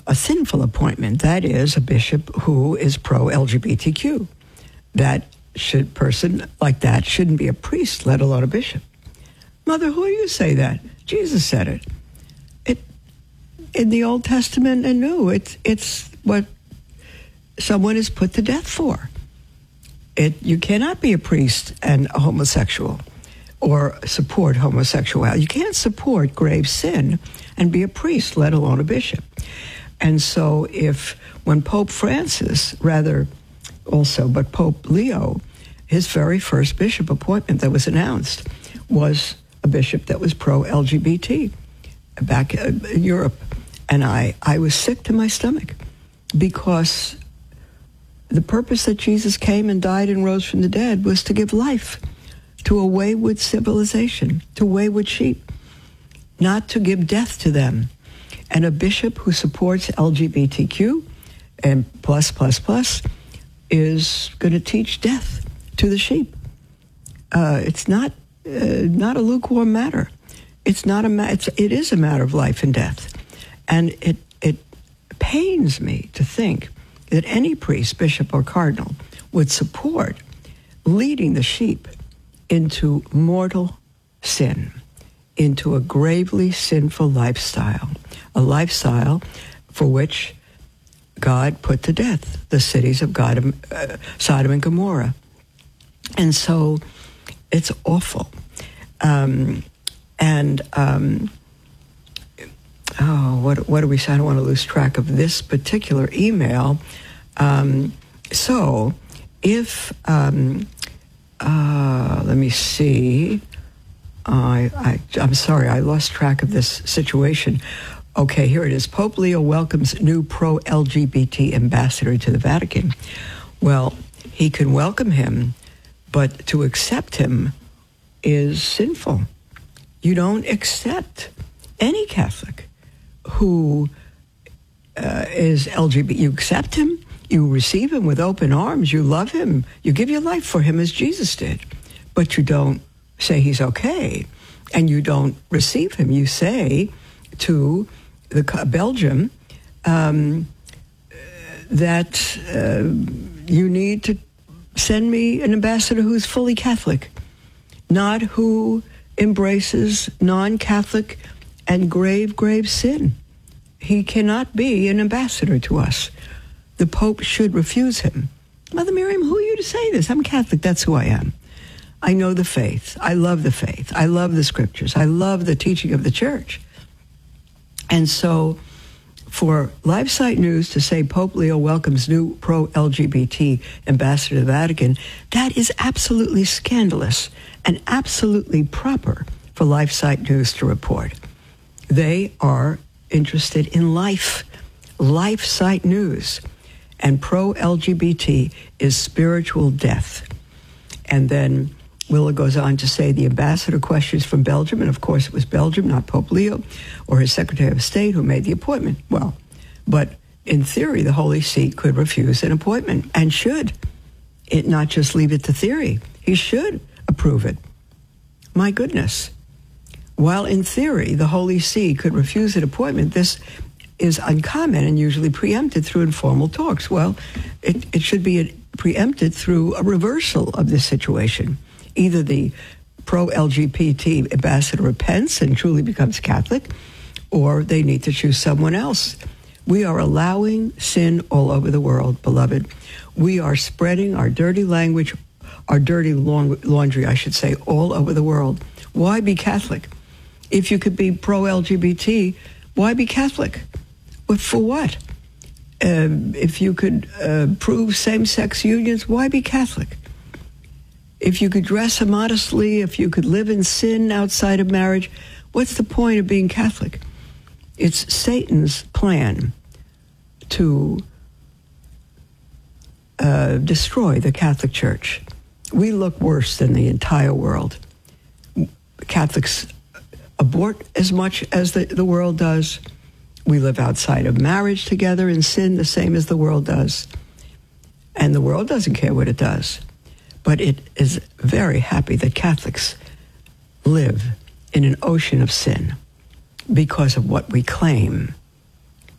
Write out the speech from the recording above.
a sinful appointment. That is, a bishop who is pro-LGBTQ. Person like that shouldn't be a priest, let alone a bishop. Mother, who are you to say that? Jesus said it. In the Old Testament and New, it's what someone is put to death for. You cannot be a priest and a homosexual or support homosexuality. You can't support grave sin and be a priest, let alone a bishop. And so when Pope Francis, but Pope Leo, his very first bishop appointment that was announced was a bishop that was pro-LGBT back in Europe. And I was sick to my stomach because the purpose that Jesus came and died and rose from the dead was to give life to a wayward civilization, to wayward sheep, not to give death to them. And a bishop who supports LGBTQ and plus is going to teach death to the sheep. It's not a lukewarm matter. It is a matter of life and death. And it pains me to think that any priest, bishop, or cardinal would support leading the sheep into mortal sin, into a gravely sinful lifestyle, a lifestyle for which God put to death the cities of Sodom and Gomorrah. And so it's awful. What do we say? I don't want to lose track of this particular email. So if, let me see. I'm sorry, I lost track of this situation. Okay, here it is. Pope Leo welcomes new pro-LGBT ambassador to the Vatican. Well, he can welcome him, but to accept him is sinful. You don't accept any Catholic who is LGBT. You accept him, you receive him with open arms, you love him, you give your life for him as Jesus did, but you don't say he's okay, and you don't receive him. You say to Belgium that you need to send me an ambassador who's fully Catholic, not who embraces non-Catholic and grave sin. He cannot be an ambassador to us. The Pope should refuse him. Mother Miriam, who are you to say this? I'm Catholic, that's who I am. I know the faith. I love the faith. I love the scriptures. I love the teaching of the church. And so for LiveSite News to say Pope Leo welcomes new pro-LGBT ambassador to the Vatican, that is absolutely scandalous and absolutely proper for LiveSite News to report. They are interested in life. LiveSite News. And pro-LGBT is spiritual death. And then Willa goes on to say the ambassador questions from Belgium, and of course it was Belgium, not Pope Leo, or his Secretary of State who made the appointment. Well, but in theory, the Holy See could refuse an appointment, and should. It not just leave it to theory. He should approve it. My goodness. While in theory, the Holy See could refuse an appointment, this is uncommon and usually preempted through informal talks. Well, it should be preempted through a reversal of this situation. Either the pro-LGBT ambassador repents and truly becomes Catholic, or they need to choose someone else. We are allowing sin all over the world, beloved. We are spreading our dirty language, our dirty laundry, I should say, all over the world. Why be Catholic? If you could be pro-LGBT, why be Catholic? For what? If you could prove same-sex unions, why be Catholic? If you could dress immodestly, if you could live in sin outside of marriage, what's the point of being Catholic? It's Satan's plan to destroy the Catholic Church. We look worse than the entire world. Catholics abort as much as the world does. We live outside of marriage together in sin the same as the world does. And the world doesn't care what it does. But it is very happy that Catholics live in an ocean of sin because of what we claim.